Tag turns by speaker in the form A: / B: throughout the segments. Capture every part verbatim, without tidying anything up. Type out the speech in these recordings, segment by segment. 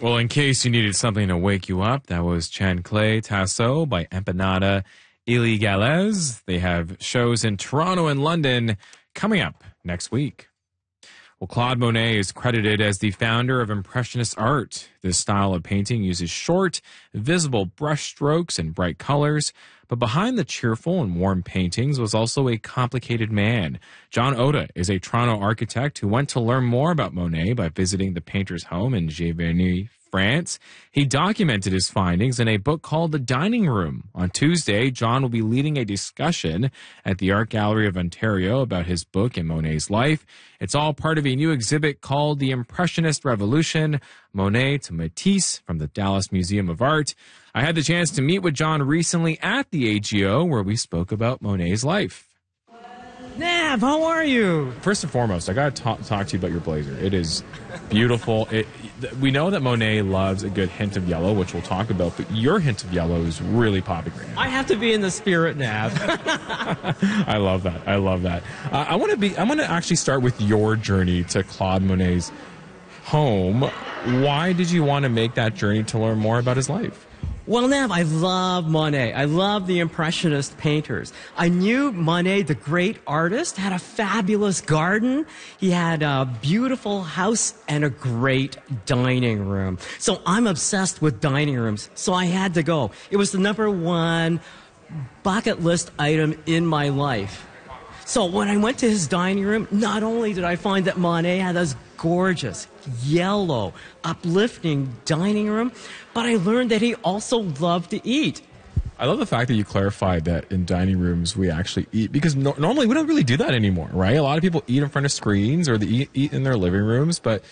A: Well, in case you needed something to wake you up, that was Chanclay Tasso by Empanada Illegales. They have shows in Toronto and London coming up next week. Well, Claude Monet is credited as the founder of Impressionist art. This style of painting uses short, visible brushstrokes and bright colors. But behind the cheerful and warm paintings was also a complicated man. John Oda is a Toronto architect who went to learn more about Monet by visiting the painter's home in Giverny, France. He documented his findings in a book called The Dining Room. On Tuesday, John will be leading a discussion at the Art Gallery of Ontario about his book and Monet's life. It's all part of a new exhibit called The Impressionist Revolution, Monet to Matisse from the Dallas Museum of Art. I had the chance to meet with John recently at the A G O where we spoke about Monet's life.
B: Nav, how are you?
A: First and foremost, I got to talk, talk to you about your blazer. It is beautiful. It, we know that Monet loves a good hint of yellow, which we'll talk about, but your hint of yellow is really popping right now.
B: I have to be in the spirit, Nav.
A: I love that. I love that. Uh, I want to be. I want to actually start with your journey to Claude Monet's home. Why did you want to make that journey to learn more about his life?
B: Well, Nav, I love Monet. I love the Impressionist painters. I knew Monet, the great artist, had a fabulous garden. He had a beautiful house and a great dining room. So I'm obsessed with dining rooms. So I had to go. It was the number one bucket list item in my life. So when I went to his dining room, not only did I find that Monet had this gorgeous, yellow, uplifting dining room, but I learned that he also loved to eat.
A: I love the fact that you clarified that in dining rooms we actually eat, because no, normally we don't really do that anymore, right? A lot of people eat in front of screens or they eat, eat in their living rooms, but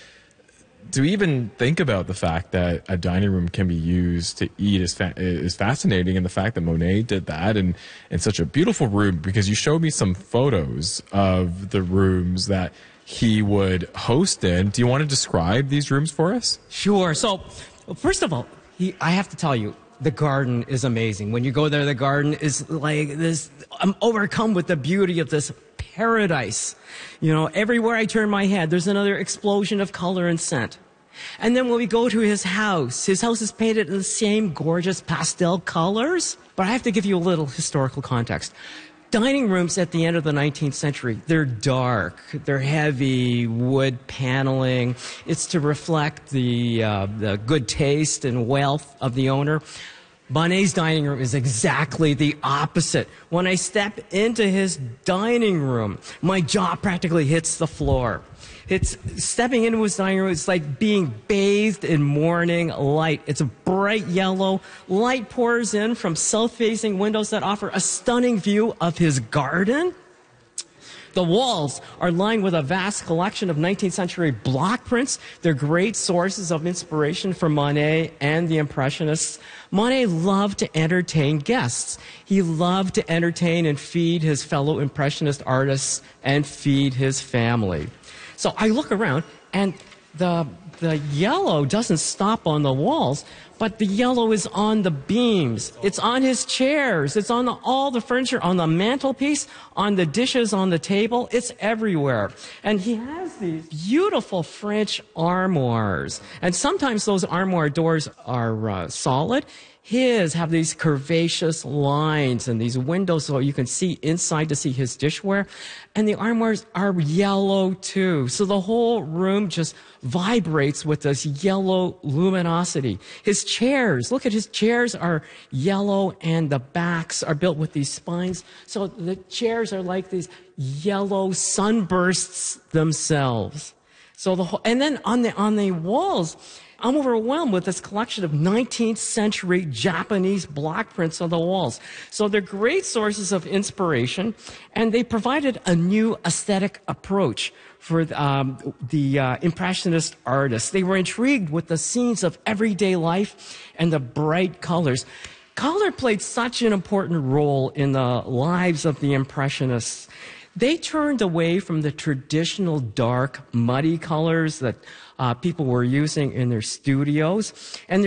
A: to even think about the fact that a dining room can be used to eat is, fa- is fascinating, and the fact that Monet did that in, in such a beautiful room, because you showed me some photos of the rooms that he would host in. Do you want to describe these rooms for us?
B: Sure. So, first of all, he, I have to tell you, the garden is amazing. When you go there, the garden is like this. I'm overcome with the beauty of this paradise. You know, everywhere I turn my head, there's another explosion of color and scent. And then when we go to his house, his house is painted in the same gorgeous pastel colors. But I have to give you a little historical context. Dining rooms at the end of the nineteenth century, they're dark, they're heavy, wood paneling. It's to reflect the, uh, the good taste and wealth of the owner. Monet's dining room is exactly the opposite. When I step into his dining room, my jaw practically hits the floor. It's stepping into his dining room. It's like being bathed in morning light. It's a bright yellow. Light pours in from south-facing windows that offer a stunning view of his garden. The walls are lined with a vast collection of nineteenth century block prints. They're great sources of inspiration for Monet and the Impressionists. Monet loved to entertain guests. He loved to entertain and feed his fellow Impressionist artists and feed his family. So I look around, and the the yellow doesn't stop on the walls, but the yellow is on the beams. It's on his chairs. It's on the, all the furniture, on the mantelpiece, on the dishes on the table. It's everywhere. And he has these beautiful French armoires. And sometimes those armoire doors are uh, solid. His have these curvaceous lines and these windows so you can see inside to see his dishware. And the armoires are yellow too. So the whole room just vibrates with this yellow luminosity. His chairs, look at his chairs are yellow and the backs are built with these spines. So the chairs are like these yellow sunbursts themselves. So the whole, and then on the, on the walls, I'm overwhelmed with this collection of nineteenth century Japanese block prints on the walls. So they're great sources of inspiration, and they provided a new aesthetic approach for um, the uh, Impressionist artists. They were intrigued with the scenes of everyday life and the bright colors. Color played such an important role in the lives of the Impressionists. They turned away from the traditional dark, muddy colors that uh, people were using in their studios, and